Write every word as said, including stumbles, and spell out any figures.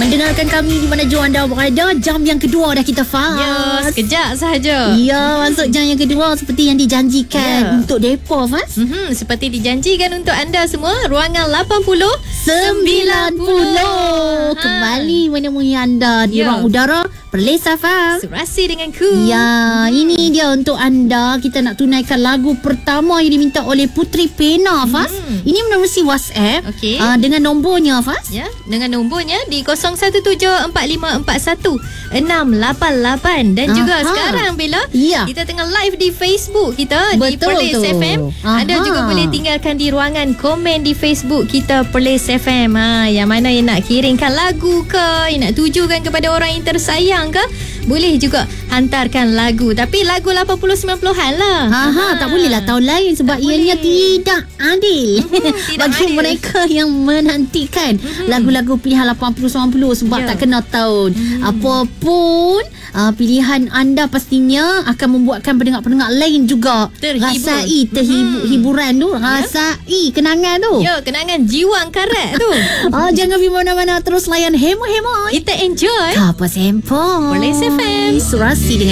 mendengarkan kami di mana jua anda berada. Jam yang kedua dah kita fast. Ya, sekejap sahaja. Ya, masuk jam yang kedua seperti yang dijanjikan ya. untuk depa Fas. Mm-hmm, seperti dijanjikan untuk anda semua, ruangan lapan puluh sembilan puluh kembali menemui anda di ya. ruang udara Perlis Safar. Serasi denganku. Ya, ini dia untuk anda. Kita nak tunaikan lagu pertama yang diminta oleh Putri Pena, Fas. Hmm. Ini menerusi WhatsApp. Okey. Uh, dengan nombornya, Fas. Ya, dengan nombornya di kosong satu tujuh empat lima empat satu enam lapan lapan. Dan juga Aha. sekarang Bella, Ya. kita tengah live di Facebook kita. Betul di Perlis tu. F M. Anda Aha. juga boleh tinggalkan di ruangan komen di Facebook kita Perlis F M. Ha, yang mana yang nak kirimkan lagu ke, yang nak tujukan kepada orang yang tersayang ke, boleh juga hantarkan lagu. Tapi lagu lapan puluh sembilan puluhan lah. Ha, ha, tak bolehlah tahun lain sebab Tak ianya boleh. tidak adil. Hmm, tidak bagi adil. mereka yang menantikan Hmm. lagu-lagu pilihan lapan puluh sembilan puluh sebab Ya. tak kena tahun. Hmm. Apapun uh, pilihan anda pastinya akan membuatkan pendengar-pendengar lain juga Terhibur. rasai terhibur Hmm. hiburan tu, rasai kenangan tu. Ya, kenangan jiwang karat tu. Ah, jangan pergi mana-mana, terus layan Hemo Hemo. Kita enjoy Apa sempo? Perlis F M. Serasi dengan